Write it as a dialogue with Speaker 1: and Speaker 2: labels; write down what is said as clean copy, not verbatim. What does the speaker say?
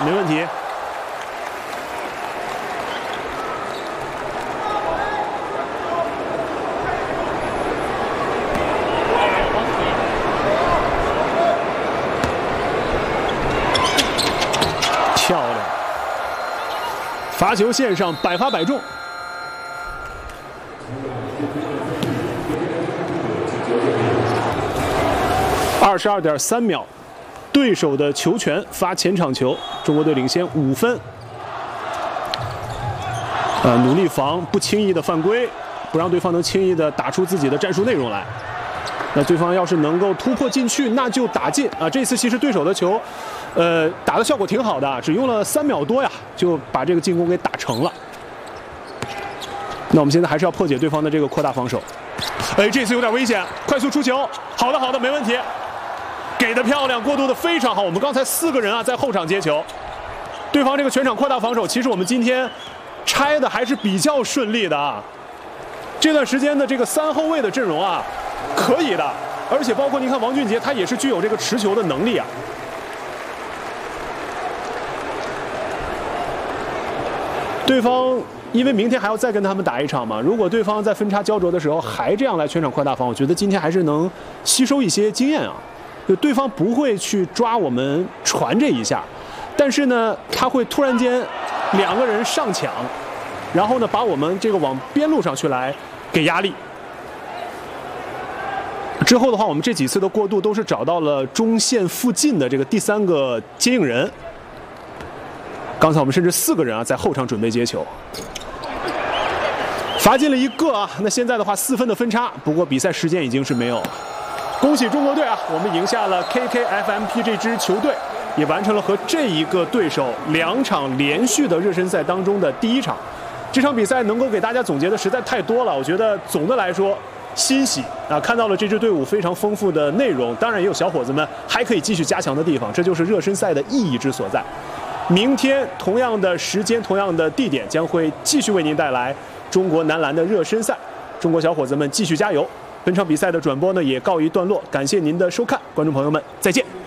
Speaker 1: 没问题。漂亮，罚球线上百发百中。22.3秒，对手的球权发前场球，中国队领先5分。努力防，不轻易的犯规，不让对方能轻易的打出自己的战术内容来。那对方要是能够突破进去，那就打进啊！这次其实对手的球，打的效果挺好的，只用了3秒多呀，就把这个进攻给打成了。那我们现在还是要破解对方的这个扩大防守。哎，这次有点危险，快速出球，好的好的，没问题，给的漂亮，过渡的非常好。我们刚才4个人啊在后场接球，对方这个全场扩大防守，其实我们今天拆的还是比较顺利的啊。这段时间的这个3后卫的阵容啊。可以的，而且包括您看王俊杰，他也是具有这个持球的能力啊。对方因为明天还要再跟他们打一场嘛，如果对方在分差焦灼的时候还这样来全场扩大防，我觉得今天还是能吸收一些经验啊。就对方不会去抓我们传这一下，但是呢，他会突然间2个人上抢，然后呢把我们这个往边路上去来给压力。之后的话，我们这几次的过渡都是找到了中线附近的这个第3个接应人。刚才我们甚至4个人啊在后场准备接球，罚进了1个啊。那现在的话4分的分差，不过比赛时间已经是没有了。恭喜中国队啊，我们赢下了 KKFMP 这支球队，也完成了和这一个对手2场连续的热身赛当中的第1场。这场比赛能够给大家总结的实在太多了，我觉得总的来说。欣喜啊，看到了这支队伍非常丰富的内容，当然也有小伙子们还可以继续加强的地方，这就是热身赛的意义之所在。明天同样的时间、同样的地点，将会继续为您带来中国男篮的热身赛。中国小伙子们继续加油！本场比赛的转播呢也告一段落，感谢您的收看，观众朋友们再见。